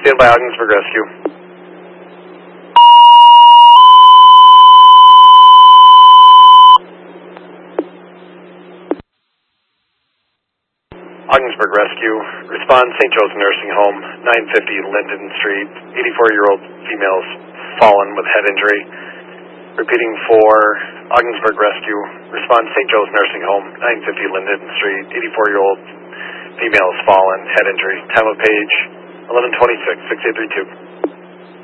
Stand by, Ogdensburg Rescue. Ogdensburg Rescue. Respond St. Joe's Nursing Home, 950 Linden Street. 84-year-old female's fallen with head injury. Repeating for Ogdensburg Rescue. Respond St. Joe's Nursing Home, 950 Linden Street. 84-year-old female's fallen, head injury. Time of page 11:26, 6832.